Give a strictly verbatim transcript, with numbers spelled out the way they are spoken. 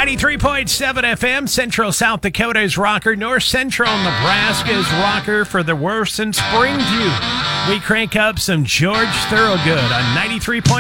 ninety-three point seven F M, Central South Dakota's rocker, North Central Nebraska's rocker for the worst in Springview. We crank up some George Thorogood on ninety-three point seven